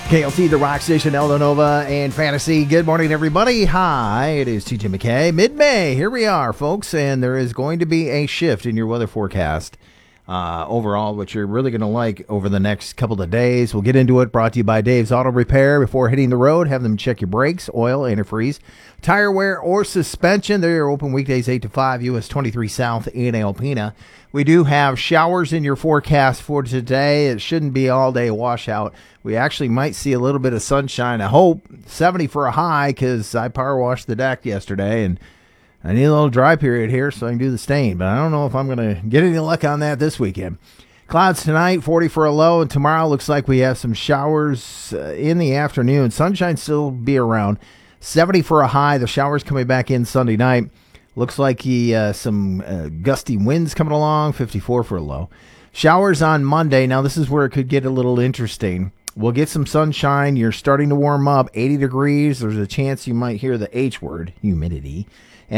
KLT, the Rock Station, Eldonova, and Fantasy. Good morning, everybody. Hi, it is TJ McKay. Mid-May, here we are, folks, and there is going to be a shift in your weather forecast overall, which you're really going to like over the next couple of days. We'll get into it, brought to you by Dave's Auto Repair. Before hitting the road, have them check your brakes, oil, antifreeze, tire wear, or suspension. They're open weekdays 8 to 5, US 23 South in Alpena. We do have showers in your forecast for today. It shouldn't be all day washout. We actually might see a little bit of sunshine. I hope 70 for a high because I power washed the deck yesterday and I need a little dry period here so I can do the stain. But I don't know if I'm going to get any luck on that this weekend. Clouds tonight, 40 for a low, and tomorrow looks like we have some showers in the afternoon. Sunshine still be around. 70 for a high. The showers coming back in Sunday night. Looks like some gusty winds coming along, 54 for a low. Showers on Monday. Now, this is where it could get a little interesting. We'll get some sunshine. You're starting to warm up, 80 degrees. There's a chance you might hear the H word, humidity.